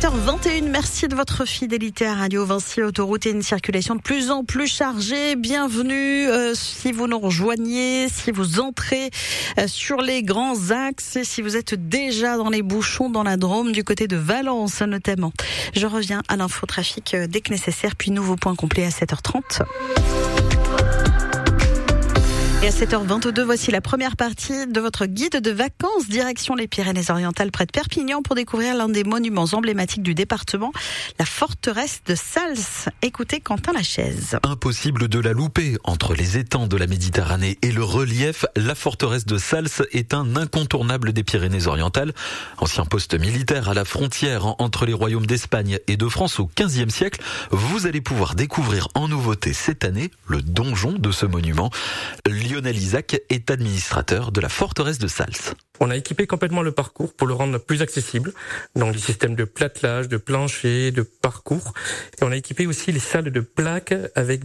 7h21, merci de votre fidélité à Radio Vinci Autoroute et une circulation de plus en plus chargée. Bienvenue si vous nous rejoignez, si vous entrez sur les grands axes et si vous êtes déjà dans les bouchons dans la Drôme du côté de Valence notamment. Je reviens à l'infotrafic dès que nécessaire, puis nouveau point complet à 7h30. Et à 7h22, voici la première partie de votre guide de vacances direction les Pyrénées-Orientales près de Perpignan pour découvrir l'un des monuments emblématiques du département, la forteresse de Sals. Écoutez Quentin Lachaise. Impossible de la louper. Entre les étangs de la Méditerranée et le relief, la forteresse de Sals est un incontournable des Pyrénées-Orientales. Ancien poste militaire à la frontière entre les royaumes d'Espagne et de France au XVe siècle, vous allez pouvoir découvrir en nouveauté cette année le donjon de ce monument. Lionel Isaac est administrateur de la forteresse de Sals. On a équipé complètement le parcours pour le rendre plus accessible, donc des systèmes de platelage, de plancher, de parcours. Et on a équipé aussi les salles de plaques avec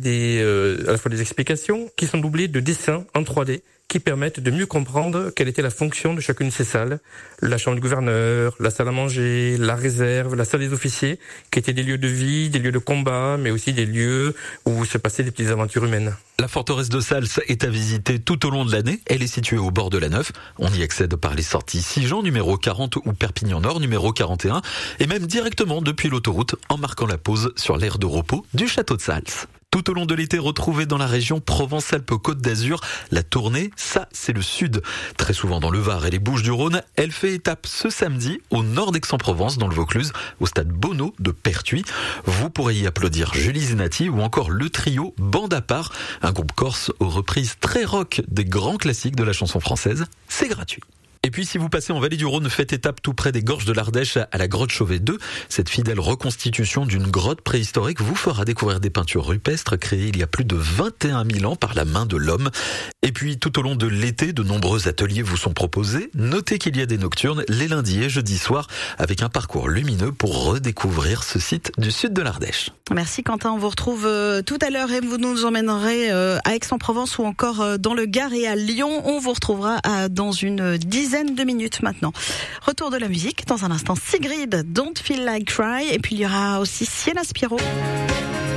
à la fois des explications qui sont doublées de dessins en 3D qui permettent de mieux comprendre quelle était la fonction de chacune de ces salles. La chambre du gouverneur, la salle à manger, la réserve, la salle des officiers, qui étaient des lieux de vie, des lieux de combat, mais aussi des lieux où se passaient des petites aventures humaines. La forteresse de Sals est à visiter tout au long de l'année. Elle est située au bord de la Neuve. On y accède par les sorties Sigean, numéro 40, ou Perpignan Nord, numéro 41, et même directement depuis l'autoroute, en marquant la pause sur l'aire de repos du château de Sals. Tout au long de l'été, retrouvez dans la région Provence-Alpes-Côte d'Azur la tournée Ça, c'est le Sud. Très souvent dans le Var et les Bouches-du-Rhône, elle fait étape ce samedi au nord d'Aix-en-Provence, dans le Vaucluse, au stade Bonneau de Pertuis. Vous pourrez y applaudir Julie Zenati ou encore le trio Bande à part, un groupe corse aux reprises très rock des grands classiques de la chanson française. C'est gratuit. Et puis si vous passez en Vallée du Rhône, faites étape tout près des Gorges de l'Ardèche à la grotte Chauvet 2. Cette fidèle reconstitution d'une grotte préhistorique vous fera découvrir des peintures rupestres créées il y a plus de 21 000 ans par la main de l'homme. Et puis tout au long de l'été, de nombreux ateliers vous sont proposés. Notez qu'il y a des nocturnes les lundis et jeudis soirs avec un parcours lumineux pour redécouvrir ce site du sud de l'Ardèche. Merci Quentin, on vous retrouve tout à l'heure et vous nous emmènerez à Aix-en-Provence ou encore dans le Gard et à Lyon. On vous retrouvera dans une dizaine de minutes maintenant. Retour de la musique dans un instant. Sigrid, Don't Feel Like Cry, et puis il y aura aussi Sienna Spiro.